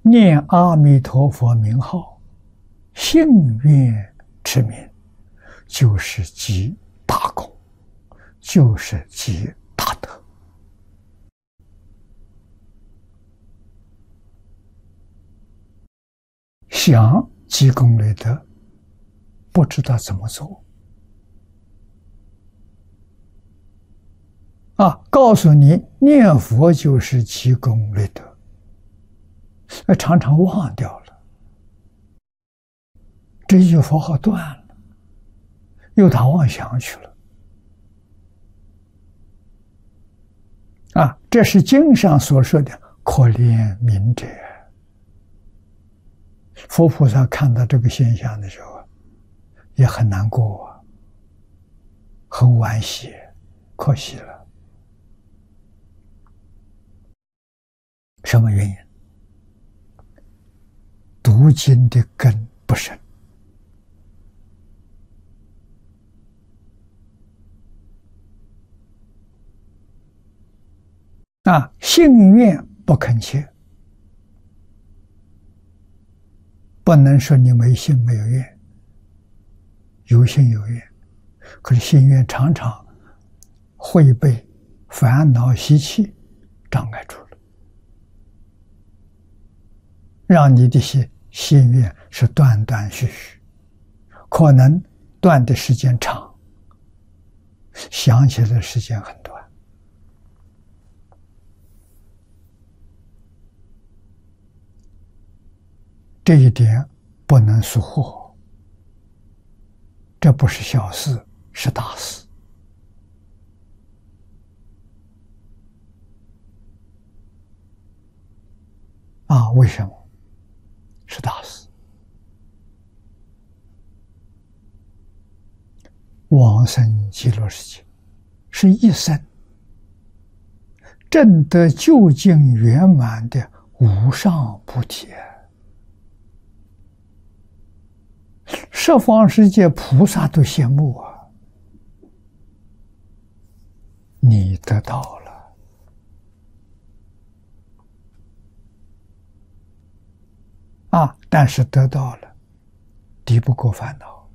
念阿弥陀佛名号，信愿持名，就是积大功，就是积大德。想积功累德，不知道怎么做告诉你念佛就是积功累德，常常忘掉了，这一句佛号断了，又打妄想去了这是经上所说的可怜悯者。佛菩萨看到这个现象的时候也很难过很惋惜，可惜了。什么原因？读经的根不深信愿不恳切。不能说你没信没有愿，有信有愿，可是信愿常常会被烦恼习气障碍住了，让你的信愿是断断续续，可能断的时间长，想起来的时间很短。这一点不能疏忽，这不是小事，是大事。为什么是大事？往生极乐世界是一生证得究竟圆满的无上菩提。十方世界菩萨都羡慕你得到了但是得到了敌不过烦恼，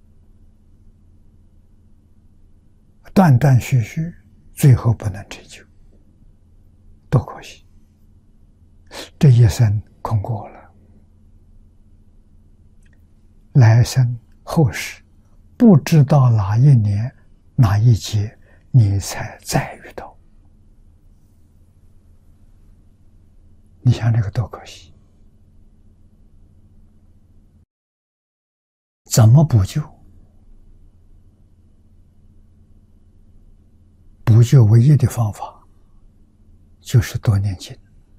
断断续续，最后不能成就，多可惜，这一生空过了。来生后世不知道哪一年哪一劫你才再遇到，你想这个多可惜。怎么补救？补救唯一的方法就是多念经，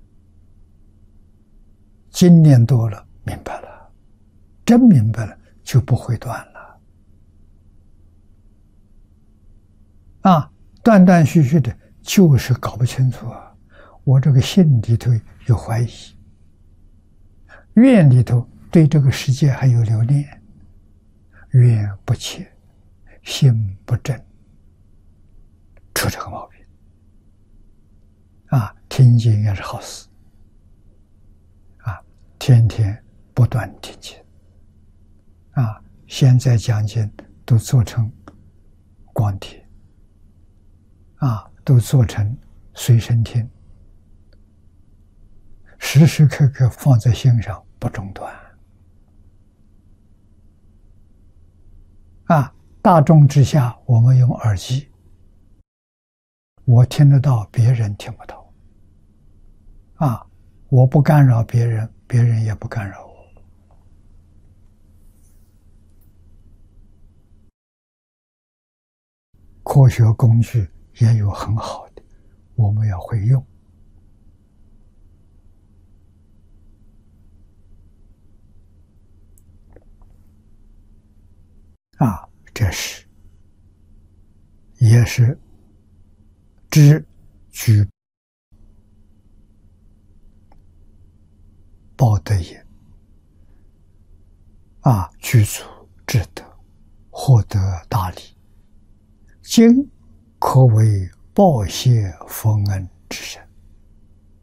经念多了，明白了，真明白了，就不会断了。断断续续的，就是搞不清楚我这个心里头有怀疑，愿里头对这个世界还有留恋，愿不切，心不正，出这个毛病。听经也是好事，天天不断听经。现在讲经都做成光碟，都做成随身听，时时刻刻放在心上不中断。大众之下，我们用耳机，我听得到，别人听不到。我不干扰别人，别人也不干扰我。科学工具也有很好的，我们要会用。这是也是知举报德也具足智德，获得大利，经可为报谢佛恩之身。